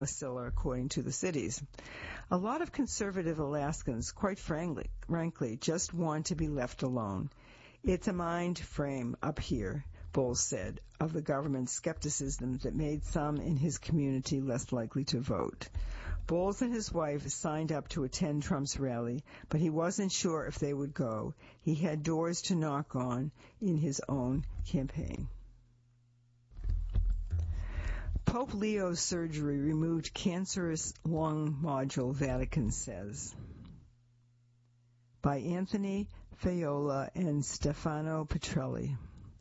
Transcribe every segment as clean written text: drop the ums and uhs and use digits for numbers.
bacilla, according to the cities. A lot of conservative Alaskans, quite frankly, just want to be left alone. It's a mind frame up here, Bowles said, of the government's skepticism that made some in his community less likely to vote. Bowles and his wife signed up to attend Trump's rally, but he wasn't sure if they would go. He had doors to knock on in his own campaign. Pope Leo's surgery removed cancerous lung nodule, Vatican says. By Anthony Faiola and Stefano Petrelli.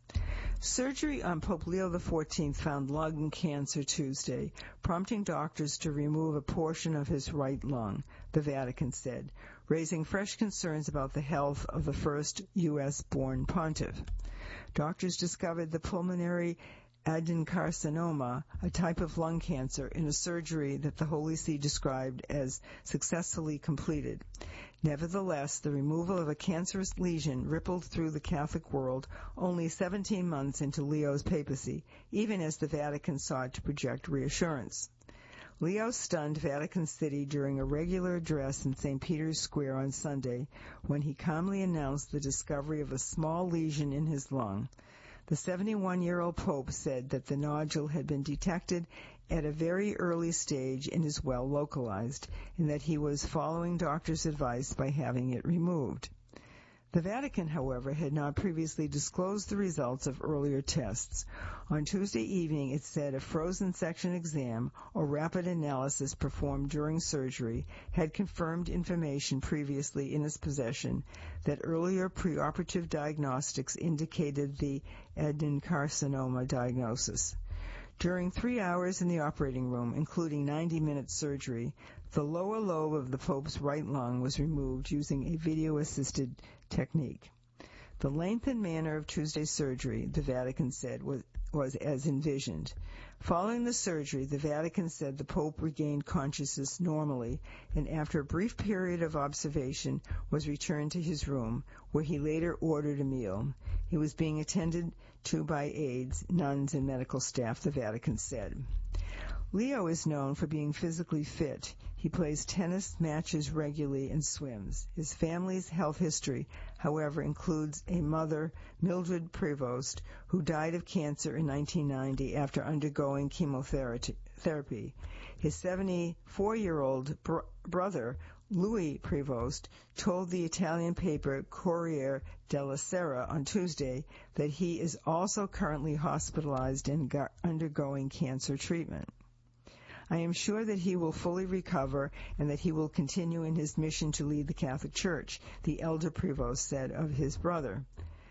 Surgery on Pope Leo XIV found lung cancer Tuesday, prompting doctors to remove a portion of his right lung, the Vatican said, raising fresh concerns about the health of the first U.S.-born pontiff. Doctors discovered the pulmonary adenocarcinoma, a type of lung cancer, in a surgery that the Holy See described as successfully completed. Nevertheless, the removal of a cancerous lesion rippled through the Catholic world only 17 months into Leo's papacy, even as the Vatican sought to project reassurance. Leo stunned Vatican City during a regular address in St. Peter's Square on Sunday when he calmly announced the discovery of a small lesion in his lung. The 71-year-old Pope said that the nodule had been detected at a very early stage and is well localized, and that he was following doctors' advice by having it removed. The Vatican, however, had not previously disclosed the results of earlier tests. On Tuesday evening, it said a frozen section exam, or rapid analysis performed during surgery, had confirmed information previously in its possession that earlier preoperative diagnostics indicated the adenocarcinoma diagnosis. During 3 hours in the operating room, including 90-minute surgery, the lower lobe of the Pope's right lung was removed using a video-assisted technique. The length and manner of Tuesday's surgery, the Vatican said, was as envisioned. Following the surgery, the Vatican said the Pope regained consciousness normally and after a brief period of observation was returned to his room, where he later ordered a meal. He was being attended to by aides, nuns, and medical staff, the Vatican said. Leo is known for being physically fit. He plays tennis matches regularly and swims. His family's health history, however, includes a mother, Mildred Prevost, who died of cancer in 1990 after undergoing chemotherapy. His 74-year-old brother, Louis Prevost, told the Italian paper Corriere della Sera on Tuesday that he is also currently hospitalized and undergoing cancer treatment. I am sure that he will fully recover and that he will continue in his mission to lead the Catholic Church, the elder Prevost said of his brother.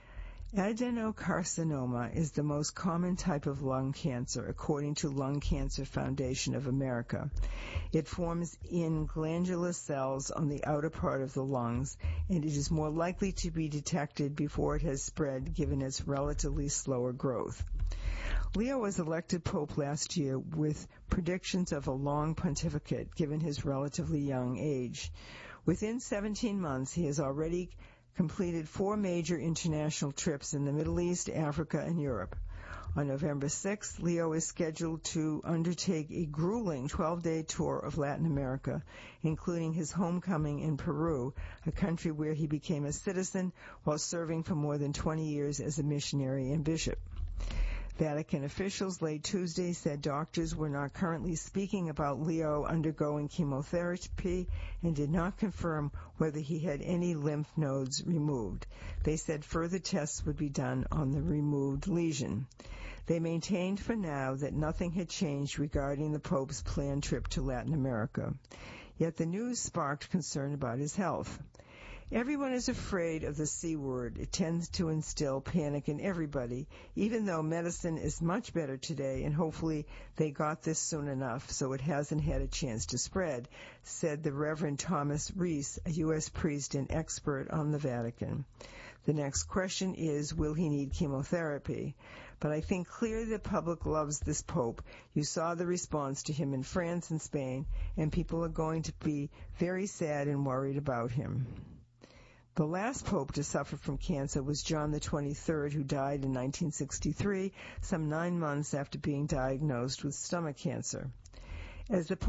Adenocarcinoma is the most common type of lung cancer, according to Lung Cancer Foundation of America. It forms in glandular cells on the outer part of the lungs, and it is more likely to be detected before it has spread, given its relatively slower growth. Leo was elected Pope last year with predictions of a long pontificate, given his relatively young age. Within 17 months, he has already completed 4 major international trips in the Middle East, Africa, and Europe. On November 6th, Leo is scheduled to undertake a grueling 12-day tour of Latin America, including his homecoming in Peru, a country where he became a citizen while serving for more than 20 years as a missionary and bishop. Vatican officials late Tuesday said doctors were not currently speaking about Leo undergoing chemotherapy and did not confirm whether he had any lymph nodes removed. They said further tests would be done on the removed lesion. They maintained for now that nothing had changed regarding the Pope's planned trip to Latin America. Yet the news sparked concern about his health. Everyone is afraid of the C word. It tends to instill panic in everybody, even though medicine is much better today, and hopefully they got this soon enough so it hasn't had a chance to spread, said the Reverend Thomas Reese, a U.S. priest and expert on the Vatican. The next question is, will he need chemotherapy? But I think clearly the public loves this Pope. You saw the response to him in France and Spain, and people are going to be very sad and worried about him. The last pope to suffer from cancer was John the 23rd, who died in 1963, some 9 months after being diagnosed with stomach cancer. As the